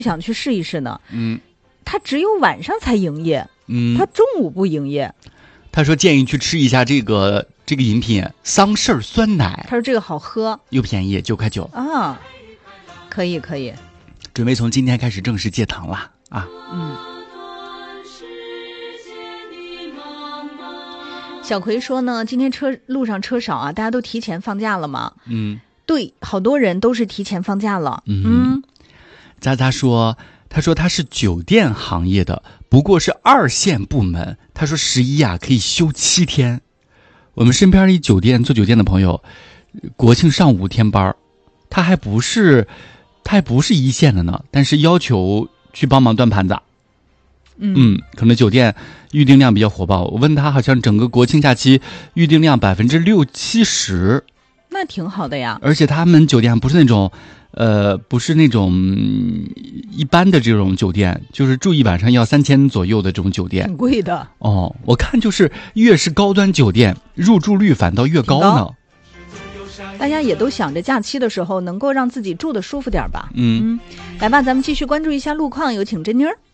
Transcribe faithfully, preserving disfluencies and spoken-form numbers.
想去试一试呢。 嗯， 他只有晚上才营业， 嗯， 他中午不营业。 他说建议去吃一下这个这个饮品桑葚酸奶， 他说这个好喝又便宜，九块九啊，可以可以。 准备从今天开始正式戒糖了啊。 嗯。小葵说呢，今天车路上车少啊，大家都提前放假了嘛。 嗯， 对，好多人都是提前放假了。 嗯， 嗯渣渣说，他说他是酒店行业的，不过是二线部门。他说十一啊可以休七天。我们身边一酒店做酒店的朋友，国庆上五天班，他还不是他还不是一线的呢，但是要求去帮忙端盘子。 嗯嗯，可能酒店预订量比较火爆。我问他，好像整个国庆假期预订量百分之六七十， 那挺好的呀。 而且他们酒店不是那种，呃，不是那种一般的这种酒店，就是住一晚上要三千左右的这种酒店， 挺贵的。 哦，我看就是越是高端酒店，入住率反倒越高呢。 高大家也都想着假期的时候能够让自己住得舒服点吧。 嗯嗯，来吧，咱们继续关注一下路况，有请珍妮儿。